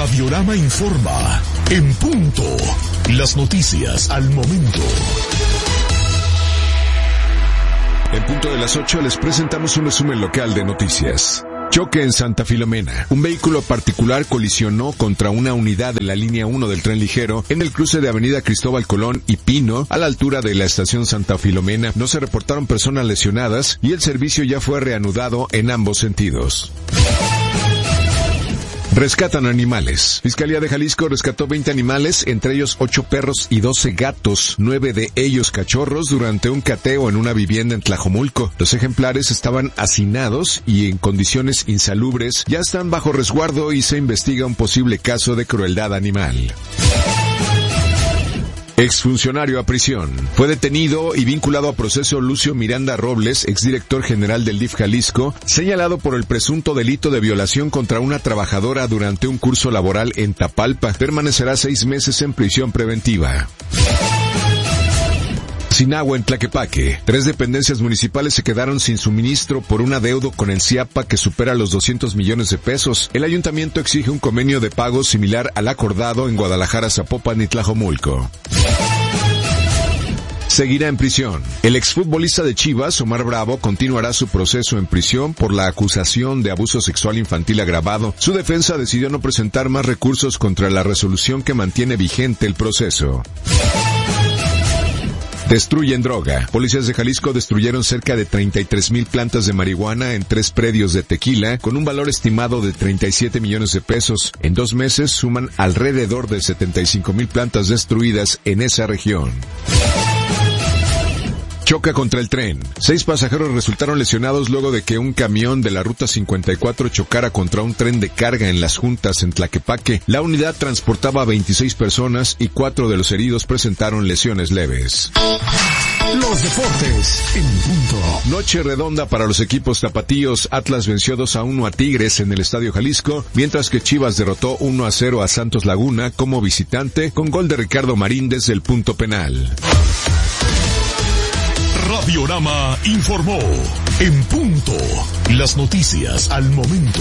Radiorama informa. En punto. Las noticias al momento. En punto de las 8 les presentamos un resumen local de noticias. Choque en Santa Filomena. Un vehículo particular colisionó contra una unidad de la línea 1 del tren ligero en el cruce de Avenida Cristóbal Colón y Pino, a la altura de la estación Santa Filomena. No se reportaron personas lesionadas y el servicio ya fue reanudado en ambos sentidos. Rescatan animales. Fiscalía de Jalisco rescató 20 animales, entre ellos 8 perros y 12 gatos, 9 de ellos cachorros, durante un cateo en una vivienda en Tlajomulco. Los ejemplares estaban hacinados y en condiciones insalubres, ya están bajo resguardo y se investiga un posible caso de crueldad animal. Exfuncionario a prisión. Fue detenido y vinculado a proceso Lucio Miranda Robles, exdirector general del DIF Jalisco, señalado por el presunto delito de violación contra una trabajadora durante un curso laboral en Tapalpa. Permanecerá 6 meses en prisión preventiva. Sin agua en Tlaquepaque. 3 dependencias municipales se quedaron sin suministro por un adeudo con el CIAPA que supera los 200 millones de pesos. El ayuntamiento exige un convenio de pago similar al acordado en Guadalajara, Zapopan y Tlajomulco. Seguirá en prisión. El exfutbolista de Chivas, Omar Bravo, continuará su proceso en prisión por la acusación de abuso sexual infantil agravado. Su defensa decidió no presentar más recursos contra la resolución que mantiene vigente el proceso. Destruyen droga. Policías de Jalisco destruyeron cerca de 33,000 plantas de marihuana en 3 predios de Tequila, con un valor estimado de 37 millones de pesos. En 2 meses suman alrededor de 75,000 plantas destruidas en esa región. Choca contra el tren. 6 pasajeros resultaron lesionados luego de que un camión de la Ruta 54 chocara contra un tren de carga en Las Juntas, en Tlaquepaque. La unidad transportaba a 26 personas y 4 de los heridos presentaron lesiones leves. Los deportes en punto. Noche redonda para los equipos tapatíos. Atlas venció 2-1 a Tigres en el Estadio Jalisco, mientras que Chivas derrotó 1-0 a Santos Laguna como visitante, con gol de Ricardo Marín desde el punto penal. Radiorama informó. En punto. Las noticias al momento.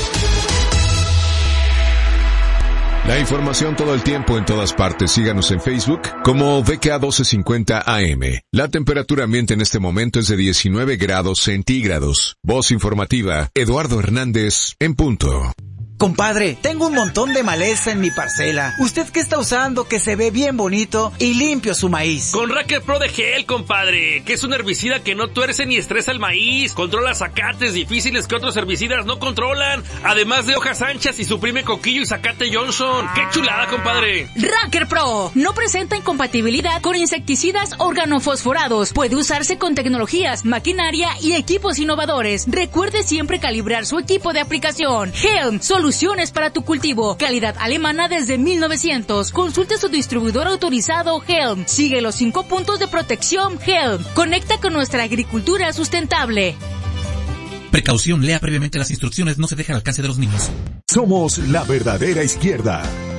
La información todo el tiempo en todas partes. Síganos en Facebook como VKA 1250 AM. La temperatura ambiente en este momento es de 19 grados centígrados. Voz informativa, Eduardo Hernández, en punto. Compadre, tengo un montón de maleza en mi parcela. ¿Usted qué está usando que se ve bien bonito y limpio su maíz? Con Racker Pro de Gel, compadre, que es un herbicida que no tuerce ni estresa el maíz. Controla zacates difíciles que otros herbicidas no controlan. Además de hojas anchas y suprime coquillo y zacate Johnson. ¡Qué chulada, compadre! Racker Pro no presenta incompatibilidad con insecticidas organofosforados. Puede usarse con tecnologías, maquinaria y equipos innovadores. Recuerde siempre calibrar su equipo de aplicación. Helm, soluciones para tu cultivo. Calidad alemana desde 1900. Consulte su distribuidor autorizado Helm. Sigue los 5 puntos de protección Helm. Conecta con nuestra agricultura sustentable. Precaución, lea previamente las instrucciones, no se deje al alcance de los niños. Somos la verdadera izquierda.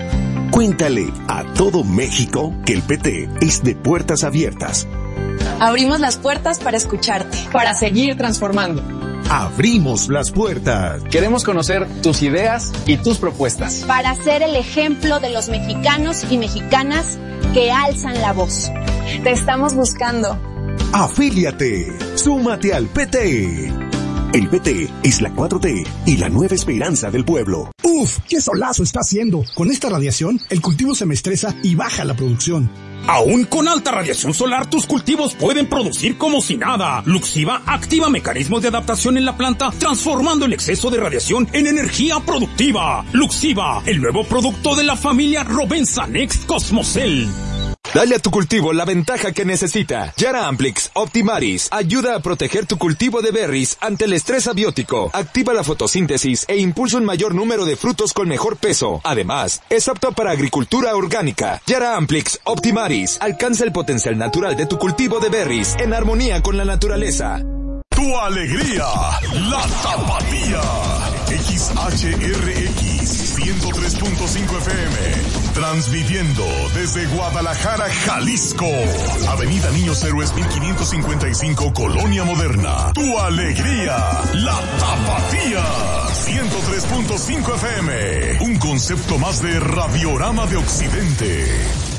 Cuéntale a todo México que el PT es de puertas abiertas. Abrimos las puertas para escucharte, para seguir transformando. Abrimos las puertas. Queremos conocer tus ideas y tus propuestas. Para ser el ejemplo de los mexicanos y mexicanas que alzan la voz. Te estamos buscando. Afíliate. Súmate al PT. El PT es la 4T y la nueva esperanza del pueblo. ¡Uf! ¡Qué solazo está haciendo! Con esta radiación, el cultivo se me estresa y baja la producción. Aún con alta radiación solar, tus cultivos pueden producir como si nada. Luxiva activa mecanismos de adaptación en la planta, transformando el exceso de radiación en energía productiva. Luxiva, el nuevo producto de la familia Rovensa Next Cosmocel. Dale a tu cultivo la ventaja que necesita. Yara Amplix Optimaris ayuda a proteger tu cultivo de berries ante el estrés abiótico. Activa la fotosíntesis e impulsa un mayor número de frutos con mejor peso. Además, es apto para agricultura orgánica. Yara Amplix Optimaris alcanza el potencial natural de tu cultivo de berries en armonía con la naturaleza. Tu alegría, la tapatía. XHRX 103.5 FM, transmitiendo desde Guadalajara, Jalisco. Avenida Niños Héroes 1555, Colonia Moderna. Tu alegría, la Tapatía. 103.5 FM, un concepto más de Radiorama de Occidente.